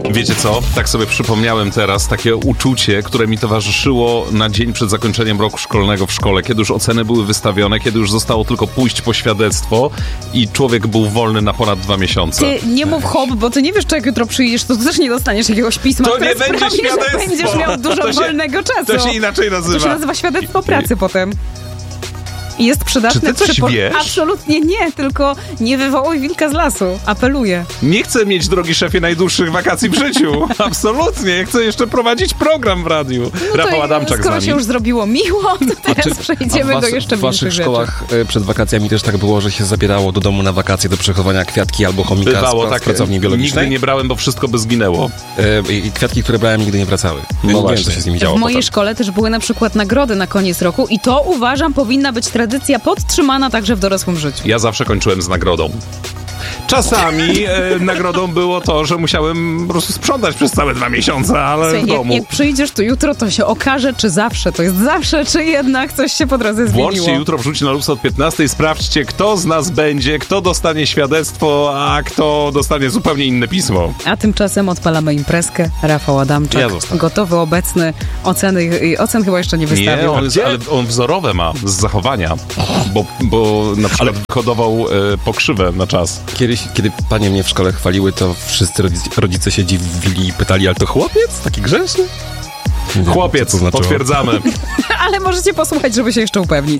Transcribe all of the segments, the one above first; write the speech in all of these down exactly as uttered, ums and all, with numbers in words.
Wiecie co? Tak sobie przypomniałem teraz takie uczucie, które mi towarzyszyło na dzień przed zakończeniem roku szkolnego w szkole, kiedy już oceny były wystawione, kiedy już zostało tylko pójść po świadectwo i człowiek był wolny na ponad dwa miesiące. Ty nie mów hop, bo ty nie wiesz, czy jak jutro przyjdziesz, to też nie dostaniesz jakiegoś pisma, To które nie będzie sprawi, że świadectwo. będziesz miał dużo To się- wolnego czasu. To się inaczej nazywa. To się nazywa świadectwo pracy potem. I jest przydatne. Czy ty coś przy po- wiesz? Absolutnie nie, tylko nie wywołuj wilka z lasu. Apeluję. Nie chcę mieć, drogi szefie, najdłuższych wakacji w życiu. Absolutnie. Ja chcę jeszcze prowadzić program w radiu. No Rafał to Adamczak z skoro nami. się już zrobiło miło, to teraz przejdziemy a w was, do jeszcze w waszych mniejszych szkołach e, przed wakacjami też tak było, że się zabierało do domu na wakacje do przechowania kwiatki albo chomika Bywało z, tak. z pracowni biologicznej? Nigdy nie brałem, bo wszystko by zginęło. E, I kwiatki, które brałem, nigdy nie wracały. No nie wiem, właśnie. co się z nimi rzeczy. działo W mojej potem. szkole też były na przykład nagrody na koniec roku i to uważam powinna być tradycja podtrzymana także w dorosłym życiu. Ja zawsze kończyłem z nagrodą. Czasami e, nagrodą było to, że musiałem po prostu sprzątać przez całe dwa miesiące, ale Słuchaj, w jak, domu. jak przyjdziesz tu jutro, to się okaże, czy zawsze to jest zawsze, czy jednak coś się po drodze zmieniło. Włączcie jutro, wrzućcie na lustro od piętnastej, sprawdźcie, kto z nas będzie, kto dostanie świadectwo, a kto dostanie zupełnie inne pismo. A tymczasem odpalamy imprezkę. Rafał Adamczak, Ja zostałem. gotowy, obecny. Oceny, i ocen chyba jeszcze nie wystawił. Nie, on jest, ale on wzorowe ma z zachowania, bo, bo na przykład hodował e, pokrzywę na czas. Kiedyś, kiedy panie mnie w szkole chwaliły, to wszyscy rodzice, rodzice się dziwili i pytali, ale to chłopiec? Taki grzeczny? Nie wiem, Chłopiec, co to znaczyło. potwierdzamy. Ale możecie posłuchać, żeby się jeszcze upewnić.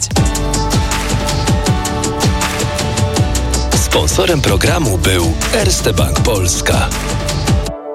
Sponsorem programu był Erste Bank Polska.